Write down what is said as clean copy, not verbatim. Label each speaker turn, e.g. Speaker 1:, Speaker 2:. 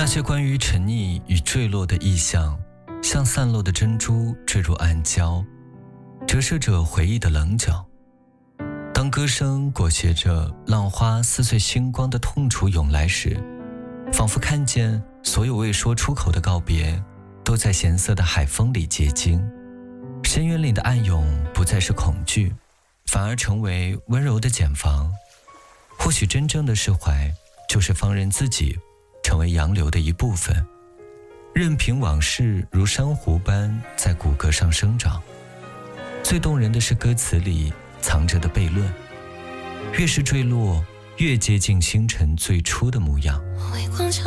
Speaker 1: 那些关于沉溺与坠落的意象，像散落的珍珠坠入暗礁，折射着回忆的棱角。当歌声裹挟着浪花撕碎星光的痛楚涌来时，仿佛看见所有未说出口的告别都在咸涩的海风里结晶。深渊里的暗涌不再是恐惧，反而成为温柔的茧房。或许真正的释怀，就是放任自己成为洋流的一部分，任凭往事如珊瑚般在骨骼上生长。最动人的是歌词里藏着的悖论，越是坠落，越接近星辰最初的模样。